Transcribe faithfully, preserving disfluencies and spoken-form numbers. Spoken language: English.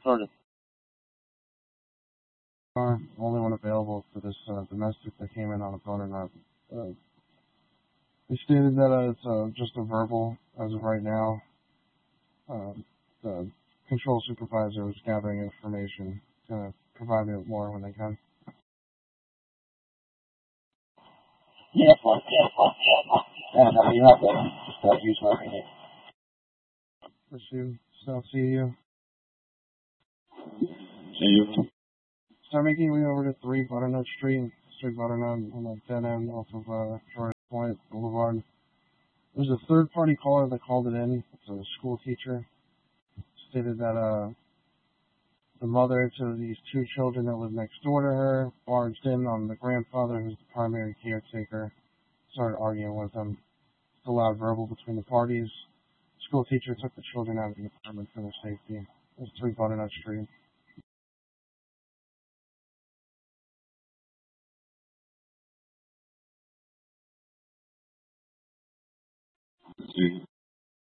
started. Are only one available for this uh, domestic that came in on a butternut. Uh, they stated that uh, it's uh, just a verbal as of right now. Um, the control supervisor was gathering information. Gonna provide me with more when they can. Yeah, fuck, yeah, fuck, yeah, fuck. Yeah, no, you're not there. Just uh, use my name. Pursue, still see you. See you. Start making your way over to three Butternut Street, three Butternut on the dead end off of uh, George Point Boulevard. There's a third party caller that called it in. It's a school teacher. Stated that uh, the mother to these two children that live next door to her barged in on the grandfather, who's the primary caretaker, started arguing with him. It's a loud verbal between the parties. The school teacher took the children out of the apartment for their safety. It was three Butternut Street. See you.